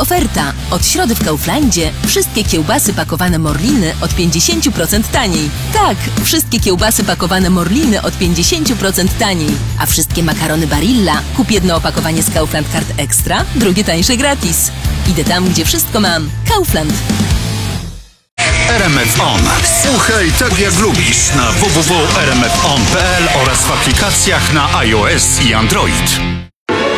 Oferta. Od środy w Kauflandzie wszystkie kiełbasy pakowane Morliny od 50% taniej. Tak, wszystkie kiełbasy pakowane Morliny od 50% taniej. A wszystkie makarony Barilla kup jedno opakowanie z Kaufland Card Extra, drugie tańsze gratis. Idę tam, gdzie wszystko mam. Kaufland. RMF On. Słuchaj tak jak lubisz na www.rmfon.pl oraz w aplikacjach na iOS i Android.